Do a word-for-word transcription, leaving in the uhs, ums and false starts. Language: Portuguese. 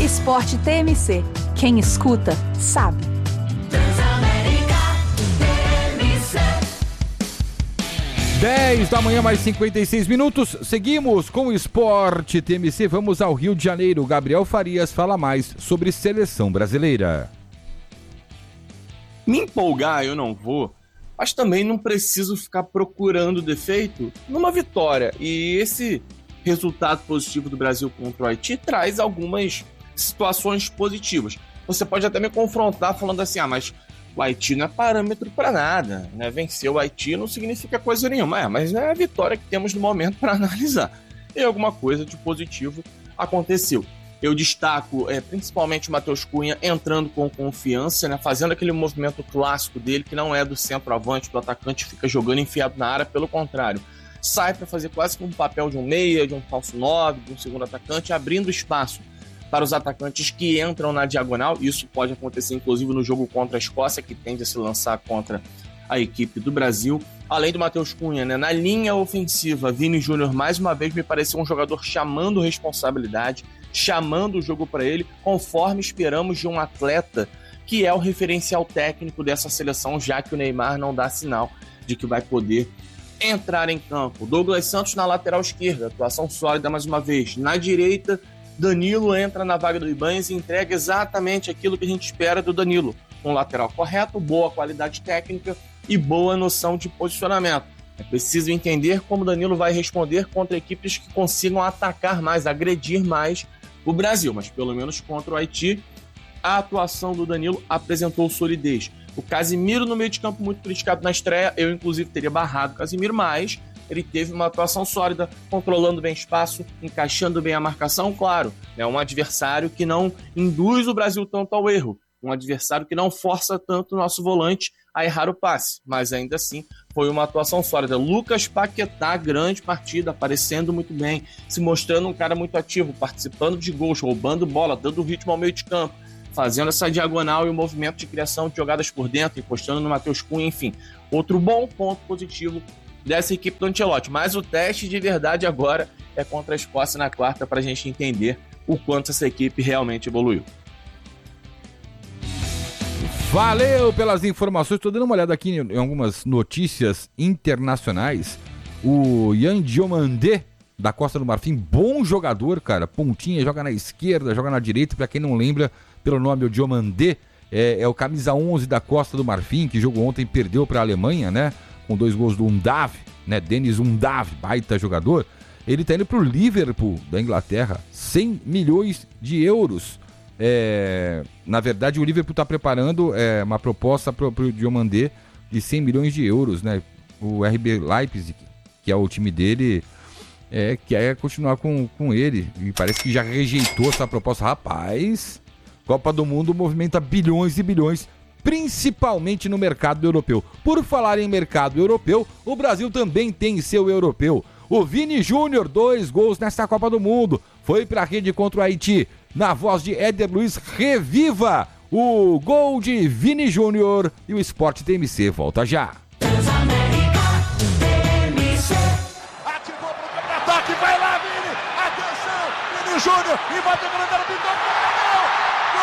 Esporte T M C. Quem escuta, sabe. dez da manhã, mais cinquenta e seis minutos. Seguimos com o Esporte T M C. Vamos ao Rio de Janeiro. Gabriel Farias fala mais sobre seleção brasileira. Me empolgar eu não vou, mas também não preciso ficar procurando defeito numa vitória. E esse resultado positivo do Brasil contra o Haiti traz algumas situações positivas. Você pode até me confrontar falando assim, ah, mas o Haiti não é parâmetro para nada, né? Vencer o Haiti não significa coisa nenhuma, é, mas é a vitória que temos no momento para analisar. E alguma coisa de positivo aconteceu. Eu destaco é, principalmente o Matheus Cunha entrando com confiança, né? Fazendo aquele movimento clássico dele, que não é do centroavante, do atacante, fica jogando enfiado na área, pelo contrário. Sai para fazer quase que um papel de um meia, de um falso nove, de um segundo atacante, abrindo espaço para os atacantes que entram na diagonal. Isso pode acontecer inclusive no jogo contra a Escócia, que tende a se lançar contra a equipe do Brasil. Além do Matheus Cunha, né? Na linha ofensiva, Vini Júnior mais uma vez me pareceu um jogador chamando responsabilidade, chamando o jogo para ele, conforme esperamos de um atleta que é o referencial técnico dessa seleção, já que o Neymar não dá sinal de que vai poder entrar em campo. Douglas Santos na lateral esquerda, atuação sólida mais uma vez. Na direita, Danilo entra na vaga do Ibanez e entrega exatamente aquilo que a gente espera do Danilo. Um lateral correto, boa qualidade técnica e boa noção de posicionamento. É preciso entender como o Danilo vai responder contra equipes que consigam atacar mais, agredir mais o Brasil. Mas pelo menos contra o Haiti, a atuação do Danilo apresentou solidez. O Casimiro no meio de campo muito criticado na estreia, eu inclusive teria barrado o Casimiro, mas ele teve uma atuação sólida, controlando bem espaço, encaixando bem a marcação, claro, é um adversário que não induz o Brasil tanto ao erro, um adversário que não força tanto o nosso volante a errar o passe, mas ainda assim foi uma atuação sólida. Lucas Paquetá, grande partida, aparecendo muito bem, se mostrando um cara muito ativo, participando de gols, roubando bola, dando ritmo ao meio de campo, fazendo essa diagonal e o movimento de criação de jogadas por dentro, encostando no Matheus Cunha, enfim. Outro bom ponto positivo dessa equipe do Ancelotti. Mas o teste de verdade agora é contra a Escócia na quarta, para a gente entender o quanto essa equipe realmente evoluiu. Valeu pelas informações. Estou dando uma olhada aqui em algumas notícias internacionais. O Yan Diomandé, da Costa do Marfim, bom jogador, cara. Pontinha, joga na esquerda, joga na direita. Para quem não lembra, pelo nome, o Diomandé é, é o camisa onze da Costa do Marfim, que jogou ontem, perdeu para a Alemanha, né? Com dois gols do Undav, né? Denis Undav, baita jogador. Ele tá indo pro Liverpool da Inglaterra, cem milhões de euros. É, na verdade, o Liverpool tá preparando é, uma proposta pro, pro Diomandé de cem milhões de euros, né? O R B Leipzig, que é o time dele, é, quer continuar com, com ele. E parece que já rejeitou essa proposta. Rapaz, Copa do Mundo movimenta bilhões e bilhões, principalmente no mercado europeu. Por falar em mercado europeu, o Brasil também tem seu europeu. O Vini Júnior, dois gols nesta Copa do Mundo. Foi para a rede contra o Haiti. Na voz de Éder Luiz, reviva o gol de Vini Júnior. E o Esporte T M C volta já. Ativou para o ataque, vai lá, Vini. Atenção, Vini Júnior. E vai ter que mandar o